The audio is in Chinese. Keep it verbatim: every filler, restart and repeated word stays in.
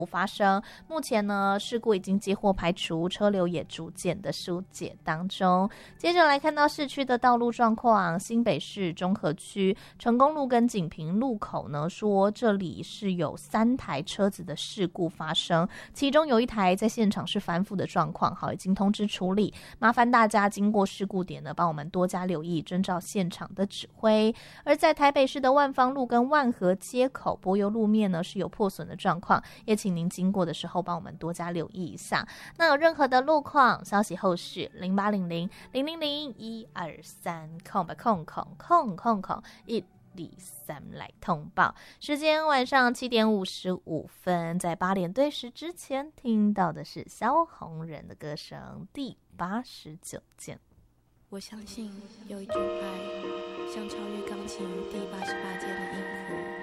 发生，目前呢事故已经接获排除，车流也逐渐的疏解当中。接着来看到市区的道路状况，新北市中和区成功路跟锦屏路口呢，说这里是有三台车子的事故发生，其中有一台在现场是翻覆的状况，好，已经通知处理，麻烦大家经过事故点呢，帮我们多加留意，遵照现场的指挥。而在台北市的万芳路跟万和街口柏油路面呢是有破损的状况，也请您经过的时候帮我们多加留意一下。那有任何的路况消息后续零八零零零零零一二三空吧空空空空空一二三来通报。时间晚上七点五十五分，在八点对时之前听到的是萧红人的歌声第八十九件。 我相信有一种爱，像超越钢琴第八十八键的音符。